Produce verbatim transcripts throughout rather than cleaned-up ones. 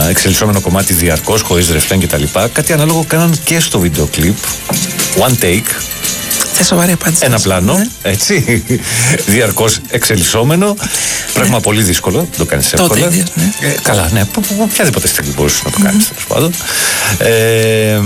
εξελισσόμενο κομμάτι διαρκώς, χωρίς ρεφρέν κτλ. Κάτι ανάλογο κάναν και στο βίντεο κλιπ. One take. Θε σοβαρή απάντηση. Ένα πλάνο, ναι. Έτσι. Διαρκώς εξελισσόμενο. Πράγμα ναι. πολύ δύσκολο. Δεν το κάνεις εύκολα. Τότε, ναι. ε, καλά, ναι. Οποιαδήποτε στιγμή μπορείς να το κάνεις, mm-hmm. τέλος πάντων. Ε,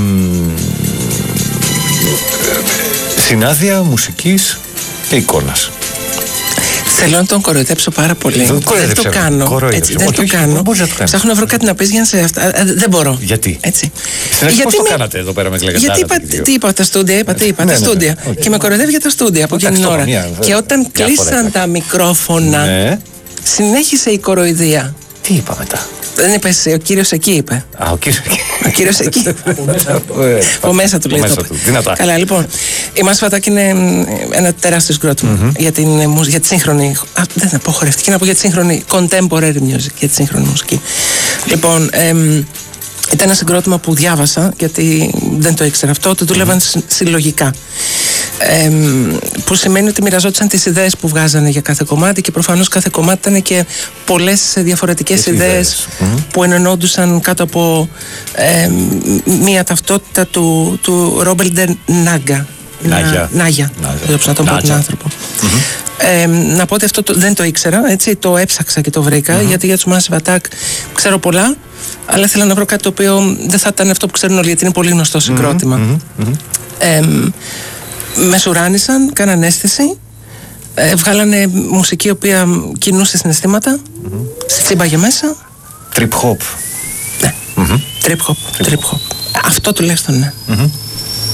συνάδεια μουσικής και εικόνας. Θέλω να τον κοροϊδέψω πάρα πολύ. Δεν, δεν το κάνω. Έτσι, δεν το κάνω. Ψάχνω να βρω κάτι να πεις για να σε αυτά. Δεν μπορώ. Γιατί? Έτσι. Γιατί πώς το κάνατε εδώ πέρα με τη λέγατε? Γιατί είπα, τι είπα τα στούντια, είπα, τι είπα, τα στούντια. Και με κοροϊδεύει για τα στούντια από εκείνη την ώρα. Και όταν κλείσαν τα μικρόφωνα, συνέχισε η κοροϊδία. Τι είπα μετά? Δεν είπες, ο κύριος εκεί είπε. Α, ο κύριος εκεί. Ο κύριος εκεί. Ο μέσα του λέει. Δυνατά. Καλά, λοιπόν. Η Μάση Φατάκη είναι ένα τεράστιο συγκρότημα mm-hmm. για, την, για τη σύγχρονη. Α, δεν θα πω χορευτική, να πω για τη σύγχρονη contemporary music, για τη σύγχρονη μουσική. Λοιπόν, εμ, ήταν ένα συγκρότημα που διάβασα, γιατί δεν το ήξερα αυτό, ότι δούλευαν mm-hmm. συλλογικά. Ε, που σημαίνει ότι μοιραζόντουσαν τις ιδέες που βγάζανε για κάθε κομμάτι και προφανώς κάθε κομμάτι ήταν και πολλές διαφορετικές ιδέες, ιδέες mm-hmm. που ενενόντουσαν κάτω από ε, μία ταυτότητα του, του Ρόμπελντερ Νάγκα. Νάγια. Νάγια. Να τον πω τον άνθρωπο. Mm-hmm. Ε, να πω ότι αυτό το, δεν το ήξερα, έτσι, το έψαξα και το βρήκα, mm-hmm. γιατί για τους Massive Attack ξέρω πολλά, αλλά ήθελα να βρω κάτι το οποίο δεν θα ήταν αυτό που ξέρουν όλοι, γιατί είναι πολύ γνωστό συγκρότημα. Mm-hmm. Mm-hmm. Ε, με σουράνισαν, κάναν αίσθηση, ε, βγάλανε μουσική η οποία κινούσε συναισθήματα, mm-hmm. τσίμπαγε μέσα. Trip hop. Ναι, mm-hmm. trip hop, trip hop. Αυτό τουλάχιστον ναι. Mm-hmm.